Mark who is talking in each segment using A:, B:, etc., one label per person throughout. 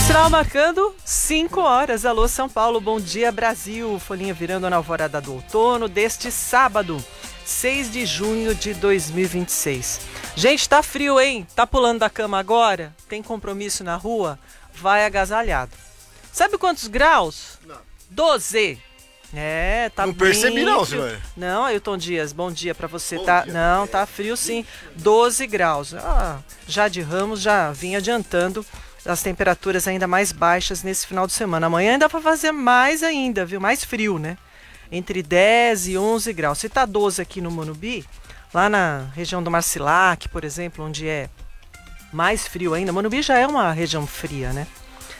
A: Sinal marcando 5 horas. Alô, São Paulo, bom dia, Brasil. Folhinha virando na alvorada do outono deste sábado, 6 de junho de 2026. Gente, tá frio, hein? Tá pulando da cama agora? Tem compromisso na rua? Vai agasalhado. Sabe quantos graus?
B: Não.
A: 12. É, tá
B: não percebi
A: bem
B: não,
A: frio.
B: senhor.
A: Não, Ailton Dias, bom dia pra você.
B: Bom
A: Tá?
B: dia.
A: Não, tá frio sim. 12 graus. Já de Ramos já vinha adiantando as temperaturas ainda mais baixas nesse final de semana. Amanhã ainda vai fazer mais ainda, viu? Mais frio, né? Entre 10 e 11 graus. Se tá 12 aqui no Monubi, lá na região do Marcilac, por exemplo, onde é mais frio ainda. Monubi já é uma região fria, né?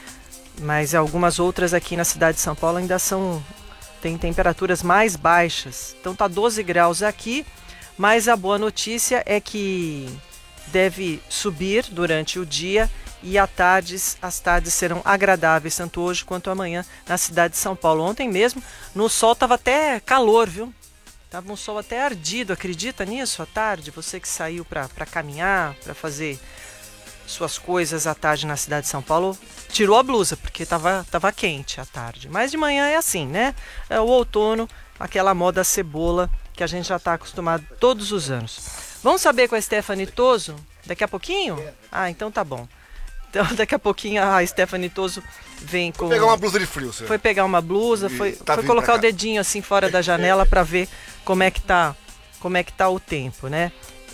A: Mas algumas outras aqui na cidade de São Paulo ainda tem temperaturas mais baixas. Então tá 12 graus aqui, mas a boa notícia é que deve subir durante o dia e as tardes serão agradáveis, tanto hoje quanto amanhã na cidade de São Paulo. Ontem mesmo, no sol tava até calor, viu? Tava um sol até ardido, acredita nisso à tarde? Você que saiu para caminhar, para fazer suas coisas à tarde na cidade de São Paulo, tirou a blusa, porque tava quente à tarde. Mas de manhã é assim, né? É o outono, aquela moda cebola que a gente já está acostumado todos os anos. Vamos saber com a Stephanie Toso daqui a pouquinho? Ah, então tá bom. Então daqui a pouquinho a Stephanie Toso vem com...
B: Foi pegar uma blusa de frio, senhor.
A: Foi pegar uma blusa, foi colocar o dedinho assim fora da janela para ver como é que tá o tempo, né?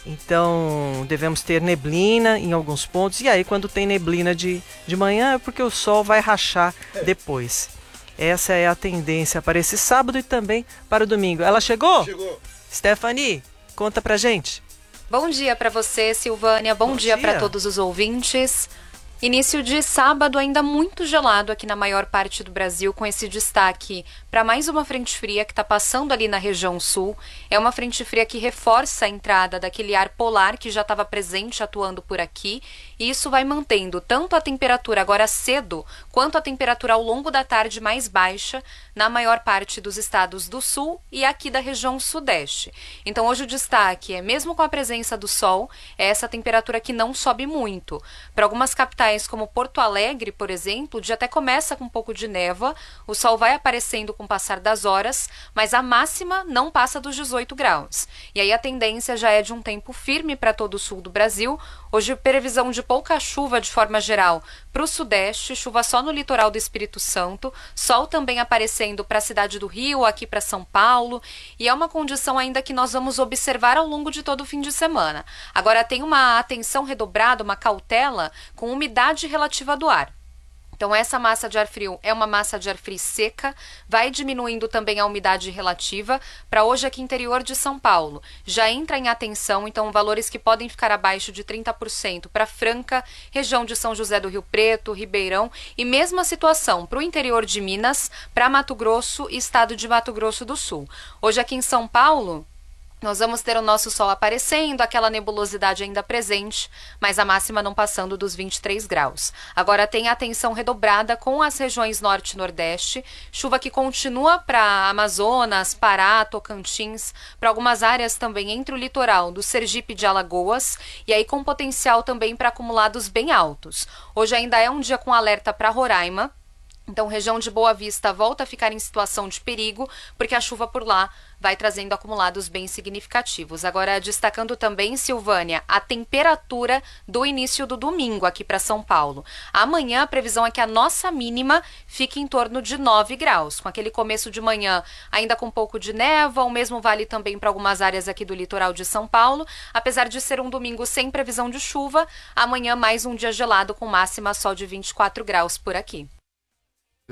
A: Então, devemos ter neblina em alguns pontos. E aí, quando tem neblina de manhã, é porque o sol vai rachar depois. Essa é a tendência para esse sábado e também para o domingo. Ela chegou?
B: Chegou.
A: Stephanie, conta pra gente.
C: Bom dia para você, Silvânia. Bom dia para todos os ouvintes. Início de sábado ainda muito gelado aqui na maior parte do Brasil, com esse destaque para mais uma frente fria que está passando ali na região sul. É uma frente fria que reforça a entrada daquele ar polar que já estava presente atuando por aqui. E isso vai mantendo tanto a temperatura agora cedo, quanto a temperatura ao longo da tarde mais baixa na maior parte dos estados do sul e aqui da região sudeste. Então hoje o destaque é, mesmo com a presença do sol, é essa temperatura que não sobe muito. Para algumas capitais como Porto Alegre, por exemplo, o dia até começa com um pouco de névoa, o sol vai aparecendo com o passar das horas, mas a máxima não passa dos 18 graus. E aí a tendência já é de um tempo firme para todo o sul do Brasil. Hoje previsão de pouca chuva de forma geral para o sudeste, chuva só no litoral do Espírito Santo, sol também aparecendo para a cidade do Rio, aqui para São Paulo, e é uma condição ainda que nós vamos observar ao longo de todo o fim de semana. Agora tem uma atenção redobrada, uma cautela com umidade relativa do ar. Então essa massa de ar frio é uma massa de ar frio seca, vai diminuindo também a umidade relativa. Para hoje aqui interior de São Paulo, já entra em atenção, então valores que podem ficar abaixo de 30% para Franca, região de São José do Rio Preto, Ribeirão, e mesma situação para o interior de Minas, para Mato Grosso e estado de Mato Grosso do Sul. Hoje aqui em São Paulo, nós vamos ter o nosso sol aparecendo, aquela nebulosidade ainda presente, mas a máxima não passando dos 23 graus. Agora tem atenção redobrada com as regiões norte e nordeste, chuva que continua para Amazonas, Pará, Tocantins, para algumas áreas também entre o litoral do Sergipe de Alagoas, e aí com potencial também para acumulados bem altos. Hoje ainda é um dia com alerta para Roraima. Então, região de Boa Vista volta a ficar em situação de perigo, porque a chuva por lá vai trazendo acumulados bem significativos. Agora, destacando também, Silvânia, a temperatura do início do domingo aqui para São Paulo. Amanhã, a previsão é que a nossa mínima fique em torno de 9 graus, com aquele começo de manhã ainda com um pouco de névoa, o mesmo vale também para algumas áreas aqui do litoral de São Paulo. Apesar de ser um domingo sem previsão de chuva, amanhã mais um dia gelado com máxima só de 24 graus por aqui.